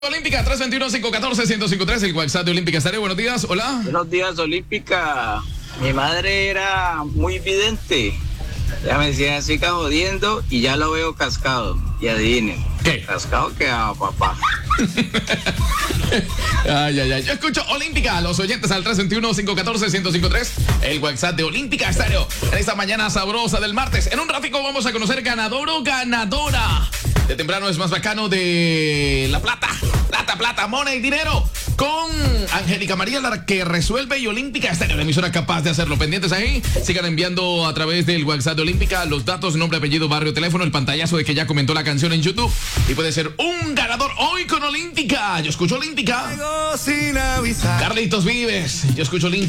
Olímpica 321-514-1053, el WhatsApp de Olímpica Estéreo. Buenos días, hola. Buenos días, Olímpica. Mi madre era muy vidente. Ya me decía, siga jodiendo y ya lo veo cascado. Y adivinen. ¿Qué? Cascado quedaba, papá. Ay. Yo escucho Olímpica, los oyentes al 321-514-1053, el WhatsApp de Olímpica Estéreo. En esta mañana sabrosa del martes. En un ratico vamos a conocer ganador o ganadora. De temprano es más bacano de la plata, money, dinero. Con Angélica María, la que resuelve, y Olímpica Estéreo, la emisora capaz de hacerlo. Pendientes ahí, sigan enviando a través del WhatsApp de Olímpica los datos, nombre, apellido, barrio, teléfono, el pantallazo de que ya comentó la canción en YouTube. Y puede ser un ganador hoy con Olímpica. Yo escucho Olímpica. Sin avisar. Carlitos Vives, yo escucho Olímpica.